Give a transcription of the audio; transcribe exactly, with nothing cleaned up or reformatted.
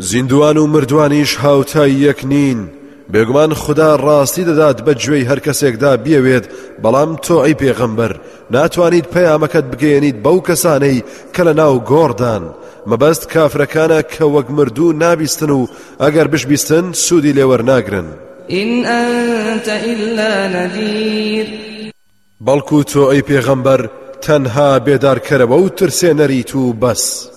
زیندوان و مردوانیش هاوتای یەک نین بێگومان خدا ڕاستی دەدات بە گوێی هەر کەسێکدا بیەوێت بەڵام تۆ ئەی پێغەمبەر ناتوانیت پەیامەکەت بگەیەنیت بەو کەسانەی کە لە ناو گۆڕدان مەبەست کافرەکانە کە وەک مردوو نابیستن و ئەگەر بشبیستن سوودی لێوەرناگرن إن أنت إلا نذير بەڵکو تۆ ئەی پێغەمبەر تەنها بێدارکەرەوە و ترسێنەریت و بەس